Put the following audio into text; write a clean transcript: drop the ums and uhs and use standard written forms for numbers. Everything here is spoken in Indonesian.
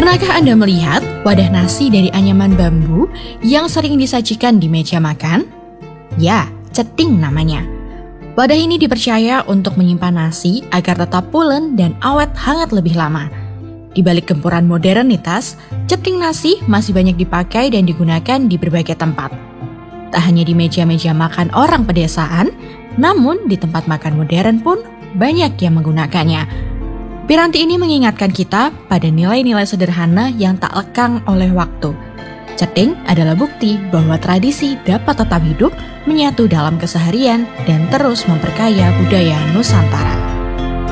Pernahkah Anda melihat wadah nasi dari anyaman bambu yang sering disajikan di meja makan? Ya, ceting namanya. Wadah ini dipercaya untuk menyimpan nasi agar tetap pulen dan awet hangat lebih lama. Di balik gempuran modernitas, ceting nasi masih banyak dipakai dan digunakan di berbagai tempat. Tak hanya di meja-meja makan orang pedesaan, namun di tempat makan modern pun banyak yang menggunakannya. Piranti ini mengingatkan kita pada nilai-nilai sederhana yang tak lekang oleh waktu. Ceting adalah bukti bahwa tradisi dapat tetap hidup, menyatu dalam keseharian, dan terus memperkaya budaya Nusantara.